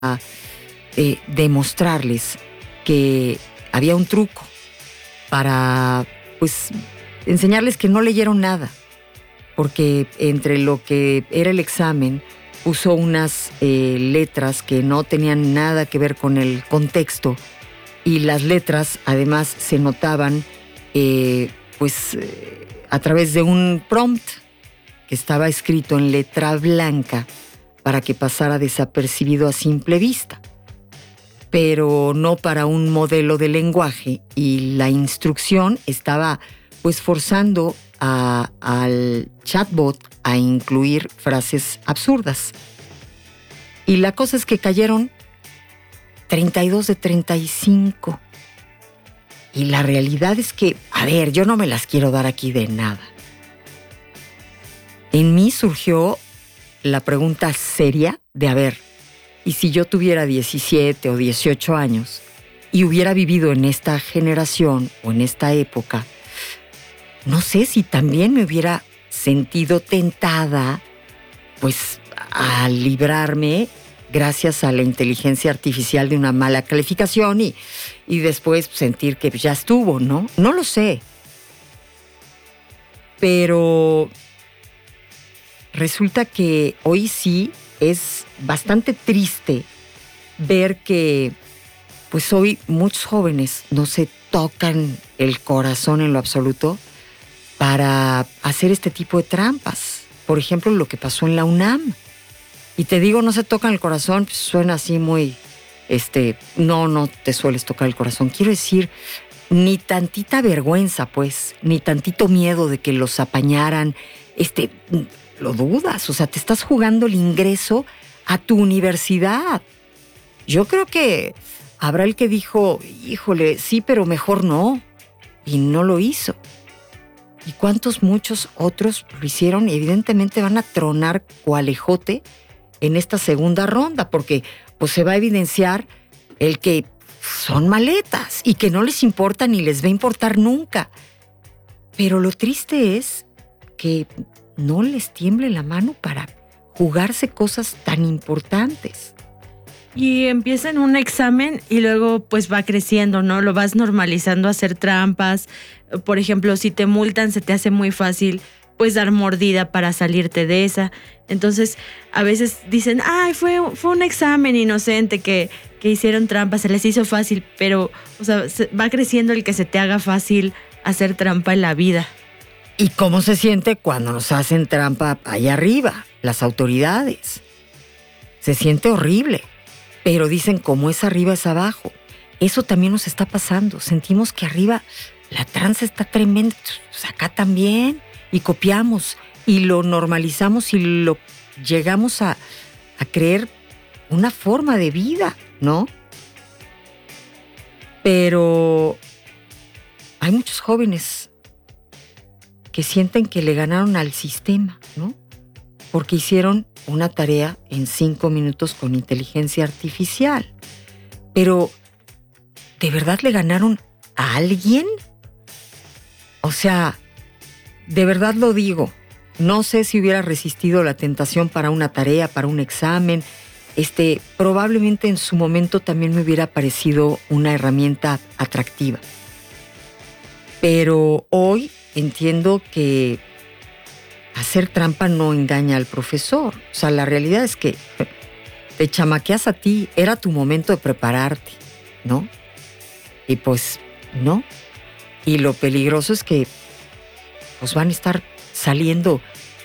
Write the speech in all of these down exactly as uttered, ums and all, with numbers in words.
eh, demostrarles que había un truco para, pues, enseñarles que no leyeron nada, porque entre lo que era el examen puso unas eh, letras que no tenían nada que ver con el contexto, y las letras además se notaban eh, pues eh, a través de un prompt que estaba escrito en letra blanca para que pasara desapercibido a simple vista, pero no para un modelo de lenguaje, y la instrucción estaba pues forzando a, al chatbot a incluir frases absurdas. Y la cosa es que cayeron treinta y dos de treinta y cinco. Y la realidad es que, a ver, yo no me las quiero dar aquí de nada. En mí surgió la pregunta seria de, a ver, ¿y si yo tuviera diecisiete o dieciocho años y hubiera vivido en esta generación o en esta época? No sé si también me hubiera sentido tentada, pues, a librarme gracias a la inteligencia artificial de una mala calificación y, y después sentir que ya estuvo, ¿no? No lo sé. Pero resulta que hoy sí es bastante triste ver que, pues hoy muchos jóvenes no se tocan el corazón en lo absoluto para hacer este tipo de trampas. Por ejemplo, lo que pasó en la UNAM. Y te digo, no se tocan el corazón, pues suena así muy, este, no, no te sueles tocar el corazón. Quiero decir, ni tantita vergüenza, pues, ni tantito miedo de que los apañaran, este, lo dudas, o sea, te estás jugando el ingreso a tu universidad. Yo creo que habrá el que dijo, híjole, sí, pero mejor no, y no lo hizo. ¿Y cuántos muchos otros lo hicieron? Y evidentemente van a tronar cual ejote en esta segunda ronda, porque pues se va a evidenciar el que son maletas y que no les importa ni les va a importar nunca. Pero lo triste es que no les tiemble la mano para jugarse cosas tan importantes. Y empieza en un examen y luego pues va creciendo, ¿no? Lo vas normalizando a hacer trampas. Por ejemplo, si te multan, se te hace muy fácil pues dar mordida para salirte de esa. Entonces, a veces dicen, ay, fue, fue un examen inocente que, que hicieron trampa, se les hizo fácil, pero, o sea, va creciendo el que se te haga fácil hacer trampa en la vida. ¿Y cómo se siente cuando nos hacen trampa allá arriba, las autoridades? Se siente horrible, pero dicen, como es arriba es abajo. Eso también nos está pasando. Sentimos que arriba la tranza está tremenda, pues acá también. Y copiamos y lo normalizamos y lo llegamos a, a creer una forma de vida, ¿no? Pero hay muchos jóvenes que sienten que le ganaron al sistema, ¿no? Porque hicieron una tarea en cinco minutos con inteligencia artificial. Pero, ¿de verdad le ganaron a alguien? O sea, de verdad lo digo, no sé si hubiera resistido la tentación para una tarea, para un examen. Este, probablemente en su momento también me hubiera parecido una herramienta atractiva. Pero hoy entiendo que hacer trampa no engaña al profesor. O sea, la realidad es que te chamaqueas a ti, era tu momento de prepararte, ¿no? Y pues, no. Y lo peligroso es que pues van a estar saliendo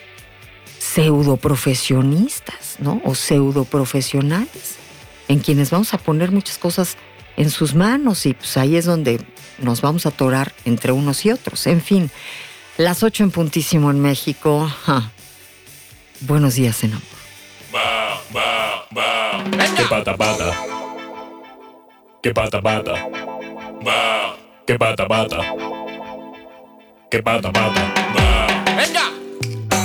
pseudoprofesionistas, ¿no? O pseudoprofesionales, en quienes vamos a poner muchas cosas en sus manos y pues ahí es donde nos vamos a atorar entre unos y otros. En fin, las ocho en puntísimo en México. Ja. Buenos días, en amor. Va, va, va. Que pata, pata. Que pata, pata. Va. Que pata, pata. Que pata, pata. Va.